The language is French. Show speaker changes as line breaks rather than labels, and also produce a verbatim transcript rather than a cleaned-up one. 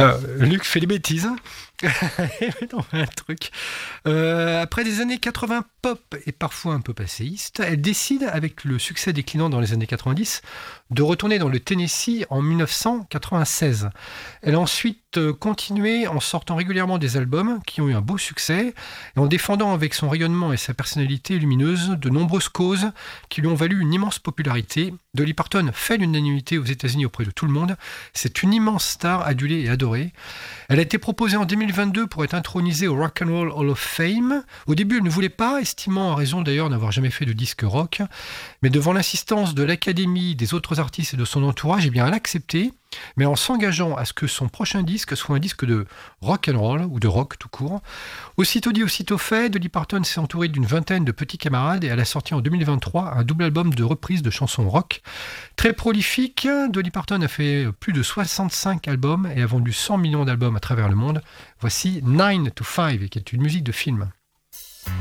Euh, Luc fait des bêtises. non, un truc. Euh, après des années quatre-vingts pop et parfois un peu passéiste, elle décide, avec le succès déclinant dans les années quatre-vingt-dix, de retourner dans le Tennessee en dix-neuf cent quatre-vingt-seize. Elle a ensuite continué en sortant régulièrement des albums qui ont eu un beau succès et en défendant avec son rayonnement et sa personnalité lumineuse de nombreuses causes qui lui ont valu une immense popularité. Dolly Parton fait l'unanimité aux États-Unis auprès de tout le monde. C'est une immense star adulée et adorée. Elle a été proposée en deux mille vingt-deux pour être intronisée au Rock and Roll Hall of Fame. Au début, elle ne voulait pas, estimant, à raison d'ailleurs, n'avoir jamais fait de disque rock. Mais devant l'insistance de l'Académie, des autres artistes et de son entourage, eh bien, elle a accepté, mais en s'engageant à ce que son prochain disque soit un disque de rock and roll, ou de rock tout court. Aussitôt dit, aussitôt fait, Dolly Parton s'est entourée d'une vingtaine de petits camarades et elle a sorti en deux mille vingt-trois un double album de reprises de chansons rock. Très prolifique, Dolly Parton a fait plus de soixante-cinq albums et a vendu cent millions d'albums à travers le monde. Voici nine to five, qui est une musique de film.